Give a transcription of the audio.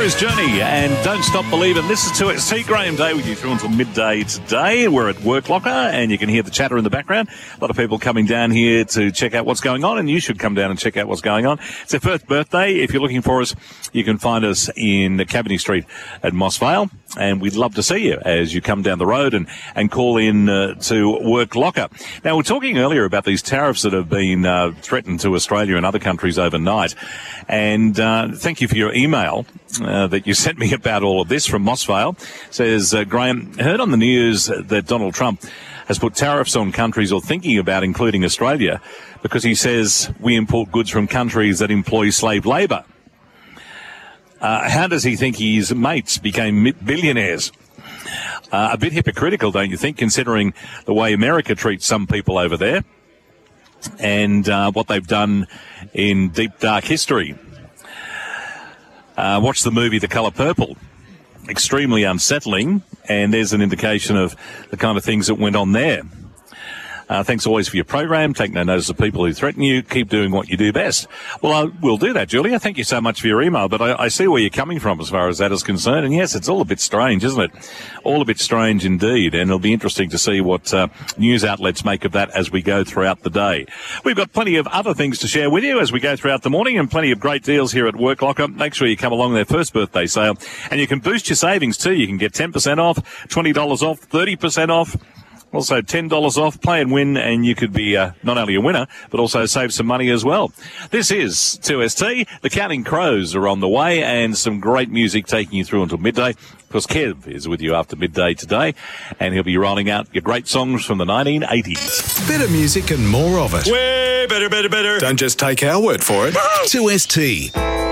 is Journey and Don't Stop Believing. This is 2ST. Graham Day with you through until midday today. We're at Work Locker and you can hear the chatter in the background. A lot of people coming down here to check out what's going on, and you should come down and check out what's going on. It's their first birthday. If you're looking for us, you can find us in Cavendish Street at Moss Vale, and we'd love to see you as you come down the road and call in to Work Locker. Now, we're talking earlier about these tariffs that have been threatened to Australia and other countries overnight, and thank you for your email that you sent me about all of this from Moss Vale. Says, Graham, heard on the news that Donald Trump has put tariffs on countries, or thinking about including Australia, because he says we import goods from countries that employ slave labour. How does he think his mates became billionaires? A bit hypocritical, don't you think, considering the way America treats some people over there and what they've done in deep, dark history. Watch the movie The Colour Purple. Extremely unsettling, and there's an indication of the kind of things that went on there. Thanks always for your program. Take no notice of people who threaten you. Keep doing what you do best. Well, we'll do that, Julia. Thank you so much for your email. But I see where you're coming from as far as that is concerned. And yes, it's all a bit strange, isn't it? All a bit strange indeed. And it'll be interesting to see what news outlets make of that as we go throughout the day. We've got plenty of other things to share with you as we go throughout the morning, and plenty of great deals here at Work Locker. Make sure you come along their first birthday sale. And you can boost your savings too. You can get 10% off, $20 off, 30% off. Also, $10 off, play and win, and you could be not only a winner, but also save some money as well. This is 2ST. The Counting Crows are on the way, and some great music taking you through until midday. Of course, Kev is with you after midday today, and he'll be rolling out your great songs from the 1980s. Better music and more of it. Way better, better, better. Don't just take our word for it. 2ST.